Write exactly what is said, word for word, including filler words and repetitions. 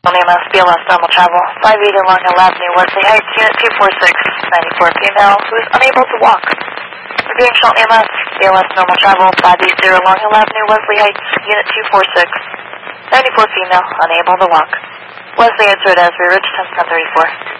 E M S, B L S normal travel, five eighty Long Hill Avenue, Wesley Heights, Unit two four six, ninety-four female, who is unable to walk. Reviewing Shell E M S, B L S normal travel, five eighty Long Hill Avenue, Wesley Heights, Unit two four six, ninety-four female, unable to walk. Wesley Heights, Road Asbury Ridge, ten ten thirty-four.